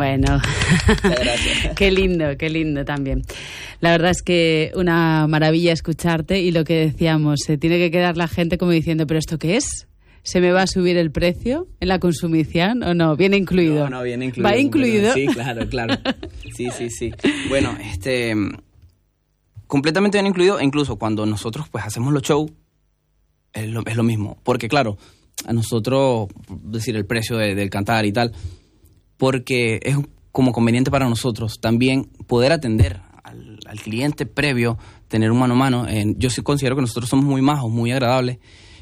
Bueno, qué lindo también. La verdad es que una maravilla escucharte y lo que decíamos, se tiene que quedar la gente como diciendo, ¿pero esto qué es? ¿Se me va a subir el precio en la consumición o no? ¿Viene incluido? No, viene incluido. ¿Va incluido? Sí, claro. Sí. Bueno, completamente viene incluido, e incluso cuando nosotros pues hacemos los shows, es lo mismo. Porque claro, a nosotros, decir el precio del cantar y tal, porque es como conveniente para nosotros también poder atender al cliente previo, tener un mano a mano. Yo sí considero que nosotros somos muy majos, muy agradables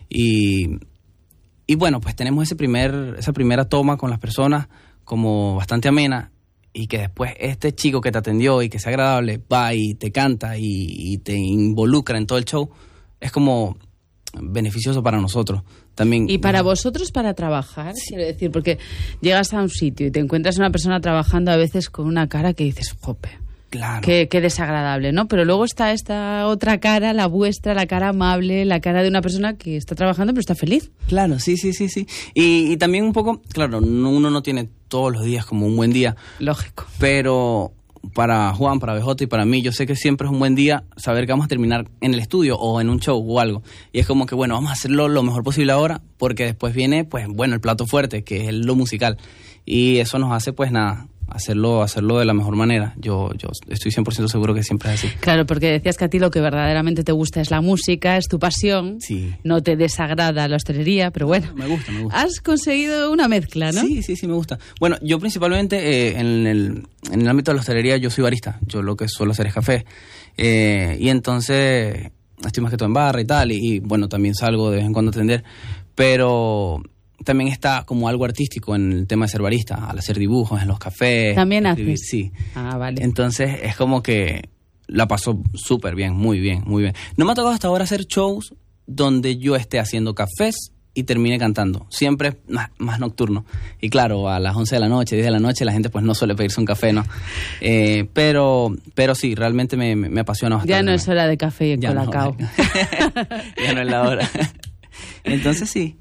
y bueno, pues tenemos esa primera toma con las personas como bastante amena, y que después este chico que te atendió y que sea agradable va y te canta y te involucra en todo el show, es como beneficioso para nosotros también. Y para vosotros para trabajar, sí. Quiero decir, porque llegas a un sitio y te encuentras a una persona trabajando a veces con una cara que dices, jope, claro, qué desagradable, ¿no? Pero luego está esta otra cara, la vuestra, la cara amable, la cara de una persona que está trabajando pero está feliz. Claro, sí. Y también un poco, claro, uno no tiene todos los días como un buen día. Lógico. Pero para Juan, para BJ y para mí, yo sé que siempre es un buen día saber que vamos a terminar en el estudio o en un show o algo. Y es como que, bueno, vamos a hacerlo lo mejor posible ahora, porque después viene, pues, bueno, el plato fuerte, que es lo musical. Y eso nos hace, pues, nada, hacerlo de la mejor manera. Yo estoy 100% seguro que siempre es así. Claro, porque decías que a ti lo que verdaderamente te gusta es la música, es tu pasión. Sí. No te desagrada la hostelería, pero bueno. Me gusta. Has conseguido una mezcla, ¿no? Sí, me gusta. Bueno, yo principalmente en el ámbito de la hostelería yo soy barista. Yo lo que suelo hacer es café. Y entonces estoy más que todo en barra y tal. Y bueno, también salgo de vez en cuando a atender. Pero también está como algo artístico en el tema de ser barista, al hacer dibujos en los cafés. ¿También haces? Sí. Ah, vale. Entonces es como que la paso súper bien, muy bien. No me ha tocado hasta ahora hacer shows donde yo esté haciendo cafés y termine cantando. Siempre es más nocturno. Y claro, a las 11 de la noche, 10 de la noche, la gente pues no suele pedirse un café, ¿no? Pero sí, realmente me apasiona bastante. Ya no es hora de café y colacao. Ya no es la hora. Entonces sí,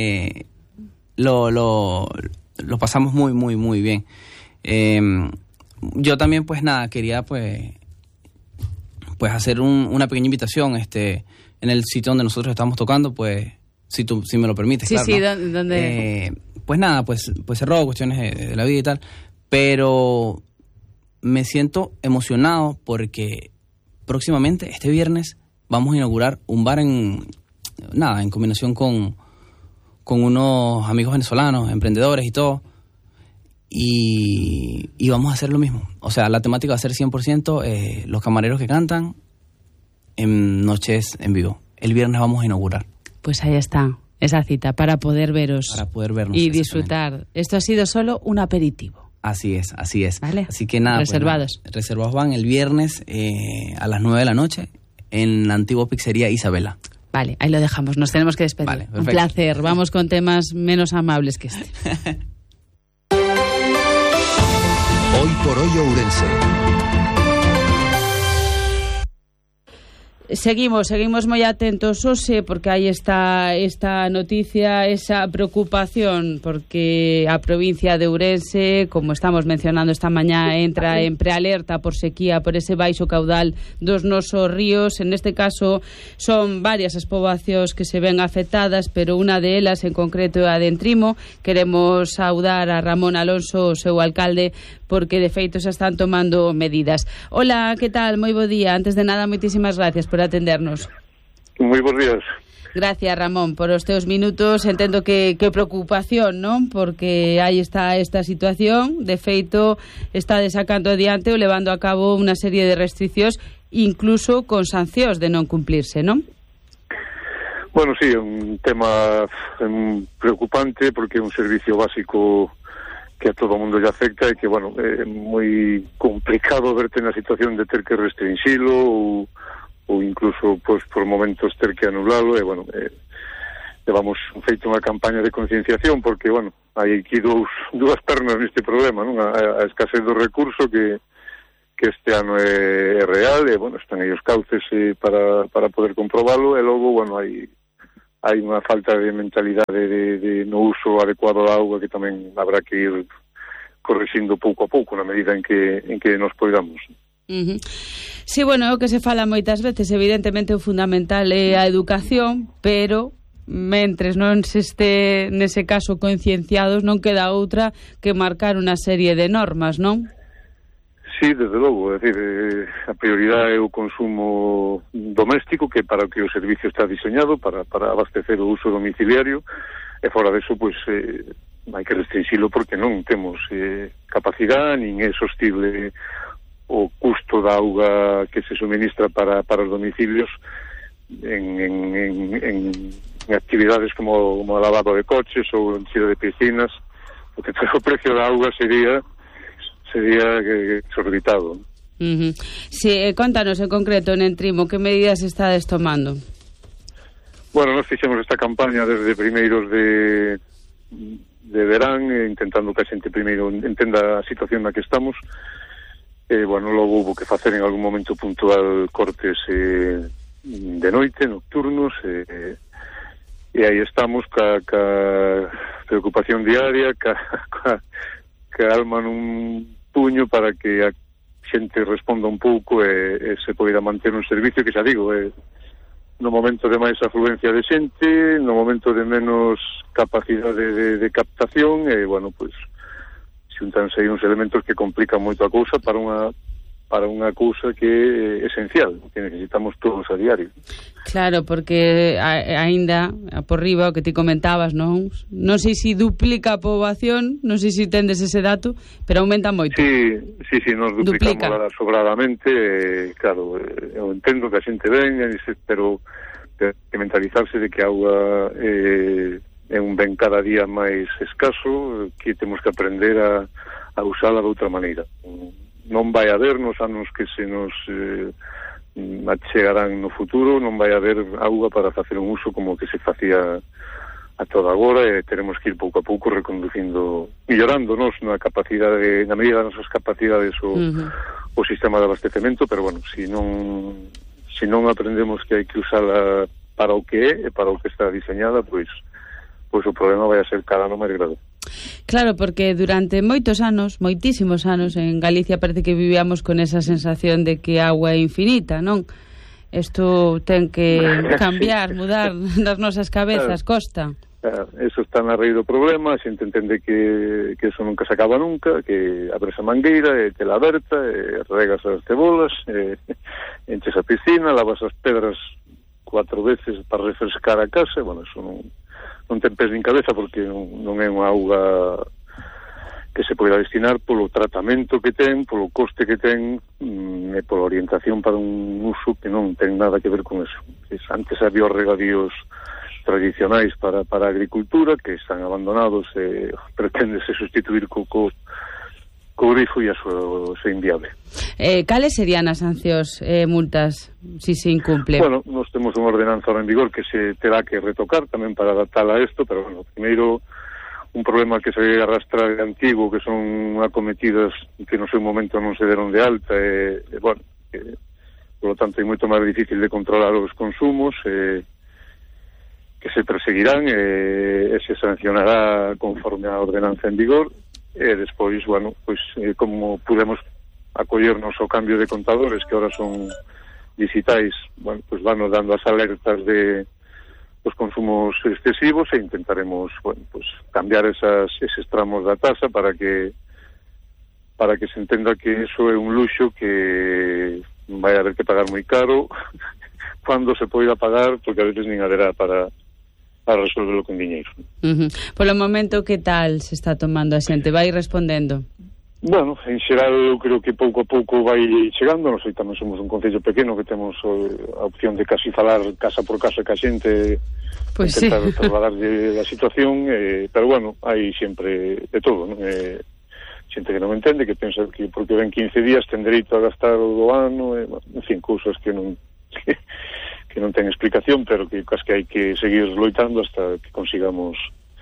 lo pasamos muy bien. Yo también pues nada, quería pues hacer una pequeña invitación en el sitio donde nosotros estamos tocando, pues si me lo permites. Sí, claro, sí, ¿no? ¿dónde? Pues nada, pues cerró, cuestiones de la vida y tal, pero me siento emocionado porque próximamente, este viernes, vamos a inaugurar un bar en combinación con unos amigos venezolanos, emprendedores y todo, y vamos a hacer lo mismo. O sea, la temática va a ser 100% los camareros que cantan en noches en vivo. El viernes vamos a inaugurar. Pues ahí está, esa cita, para poder veros. Para poder vernos. Y disfrutar. Esto ha sido solo un aperitivo. Así es. ¿Vale? Así que nada. Reservados. Pues, reservados van el viernes a las 9 de la noche en la antigua pizzería Isabela. Vale, ahí lo dejamos. Nos tenemos que despedir. Vale, un placer. Vamos con temas menos amables que este. Hoy por hoy Ourense. Seguimos muy atentos, Ose, porque ahí está esta noticia, esa preocupación, porque a provincia de Ourense, como estamos mencionando esta mañana, entra en prealerta por sequía por ese baixo caudal dos nosos ríos. En este caso son varias as poboacións que se ven afectadas, pero unha de elas en concreto é a de Entrimo. Queremos saudar a Ramón Alonso, o seu alcalde, porque de feito se están tomando medidas. Hola, que tal? Moi bo día. Antes de nada, moitísimas gracias por atendernos. Moi bons días. Gracias, Ramón, por os teus minutos. Entendo que preocupación, non? Porque aí está esta situación. De feito, está sacando adiante ou levando a cabo unha serie de restriccións, incluso con sancións de non cumplirse, non? Bueno, sí, é un tema preocupante porque é un servicio básico que a todo o mundo lle afecta e que, bueno, é moi complicado verte na situación de ter que restringilo ou incluso, pues, por momentos ter que anulalo e, bueno, levamos feito unha campaña de concienciación porque, bueno, hai aquí dúas pernas neste problema, non? A escasez do recurso que este ano é real e, bueno, están aí os cauces para poder comprobalo e logo, bueno, hai unha falta de mentalidade de no uso adecuado da auga que tamén habrá que ir corrixindo pouco a pouco na medida en que nos poidamos. Sí, bueno, é o que se fala moitas veces, evidentemente o fundamental é a educación, pero mentres non se este nese caso concienciados non queda outra que marcar unha serie de normas, non? Sí, desde logo, é dicir, a prioridade é o consumo doméstico, que para o que o servicio está diseñado, para abastecer o uso domiciliario, e fora deso, pois, hai que restringilo porque non temos capacidade, nin é sostible o custo da auga que se suministra para os domicilios en actividades como o lavado de coches ou enchido de piscinas, porque o precio da auga sería exorbitado. Sí, contanos en concreto, Nentrimo, que medidas estades tomando? Bueno, nós fixemos esta campaña desde primeiros de verán, intentando que a xente primeiro entenda a situación na que estamos. Bueno, logo hubo que facer en algún momento puntual cortes de noite, nocturnos, e aí estamos ca preocupación diaria, ca alma nun puño para que a xente responda un pouco e se poida manter un servicio que, xa digo, no momento de máis afluencia de xente, no momento de menos capacidade de captación, e, bueno, pois, xuntanse aí uns elementos que complican moito a cousa para unha cousa que é esencial, que necesitamos todos a diario. Claro, porque aínda por riba o que ti comentabas, non sei se duplica a poboación, non sei se tendes ese dato, pero aumenta moito. Sí, nos duplicamos sobradamente, claro, eu entendo que a xente ven, pero que mentalizarse de que a auga é un ben cada día máis escaso, que temos que aprender a usala de outra maneira. Non vai haber nos anos que se nos achegarán no futuro, non vai haber auga para facer un uso como que se facía a toda agora, e teremos que ir pouco a pouco reconducindo, millorándonos na capacidade, na medida das nosas capacidades o sistema de abastecemento, pero bueno, se non aprendemos que hai que usala para o que é e para o que está diseñada, pois o problema vai a ser cada ano máis grave. Claro, porque durante moitos anos, moitísimos anos, en Galicia parece que vivíamos con esa sensación de que a agua é infinita, non? Isto ten que cambiar, mudar das nosas cabezas, costa. Eso está na raíz do problema, a xente entende que eso nunca se acaba nunca, que abres a mangueira e te la aberta, e regas as cebolas, enches a piscina, lavas as pedras 4 veces para refrescar a casa, bueno, eso non ten pés nin cabeza, porque non é unha auga que se poida destinar polo tratamento que ten, polo coste que ten, e pola orientación para un uso que non ten nada que ver con eso. Antes había os regadíos tradicionais para a agricultura, que están abandonados, e preténdese sustituir co grifo, e eso é inviable. Cales serían as sancións multas si se incumple? Bueno, nós temos unha ordenanza en vigor que se terá que retocar tamén para adaptala a isto, pero bueno, primeiro un problema que se arrastra de antigo, que son acometidas que no seu momento non se deron de alta, e bueno, por lo tanto é moito máis difícil de controlar os consumos, que se perseguirán e se sancionará conforme a ordenanza en vigor, e despois, bueno, pois como podemos acollernos ao cambio de contadores, que ahora son digitais, bueno, pois vanos dando as alertas de os consumos excesivos, e intentaremos, bueno, pois cambiar eses tramos da tasa para que se entenda que eso é un luxo que vai haber que pagar moi caro cando se poida pagar, porque a veces nin haberá para resolverlo con diñeiro. Polo momento, que tal se está tomando a xente? Vai respondendo? Bueno, en xeral eu creo que pouco a pouco vai chegando. Nós tamén somos un concello pequeno que temos a opción de casi falar casa por casa ca xente, pues intentar sí, trasladarlle a situación, pero bueno, hai sempre de todo, non? Xente que non entende, que pensa que porque ven 15 días ten dereito a gastar o do ano, en fin, cousas que non que non ten explicación, pero que hai que seguir loitando hasta que consigamos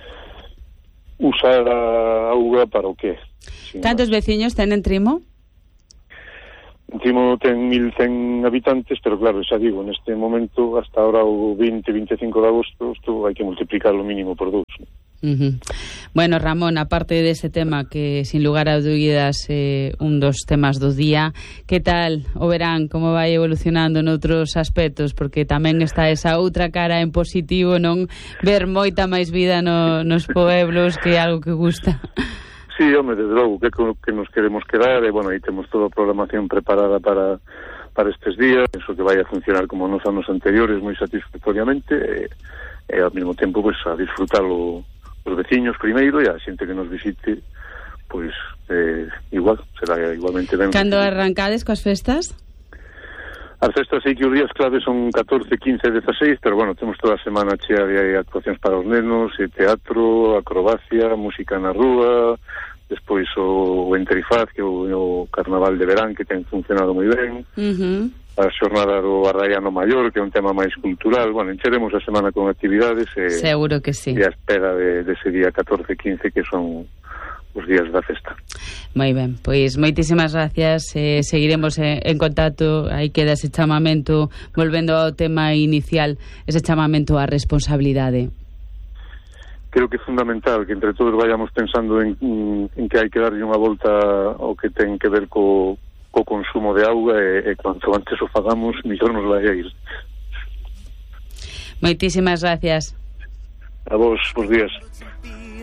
usar a auga para o que é. Cantos veciños ten Nentrimo? Nentrimo ten 1.100 habitantes, pero claro, xa digo, neste momento, hasta ahora o 20-25 de agosto, isto hai que multiplicar o mínimo por 2. Bueno, Ramón, aparte dese tema que sin lugar a dúbidas un dos temas do día, que tal o verán, como vai evolucionando noutros aspectos, porque tamén está esa outra cara en positivo, non, ver moita máis vida nos pueblos, que é algo que gusta. Sí, home, desde logo que nos queremos quedar, e bueno, aí temos toda a programación preparada para estes días, penso que vai a funcionar como nos anos anteriores moi satisfactoriamente, e ao mesmo tempo pues, a disfrutalo os veciños primeiro, e a xente que nos visite pois igual, será igualmente ben. Cando arrancades coas festas? As festas sei que os días claves son 14, 15 e 16, pero bueno, temos toda a semana chea de actuacións para os nenos, teatro, acrobacia, música na rúa, despois o Enterifaz, que é o carnaval de verán, que ten funcionado moi ben, a xornada do Arraiano Maior, que é un tema máis cultural. Bueno, encheremos a semana con actividades seguro que sí, e a espera dese día 14 e 15 que son os días da festa. Moi ben, pois moitísimas gracias, seguiremos en contacto. Aí queda ese chamamento, volvendo ao tema inicial, ese chamamento á responsabilidade. Creo que é fundamental que entre todos vayamos pensando en que hai que darlle unha volta ao que ten que ver co consumo de auga, e cuanto antes o fagamos, mellor nos vai a ir. Moitísimas gracias. A vos, bons días.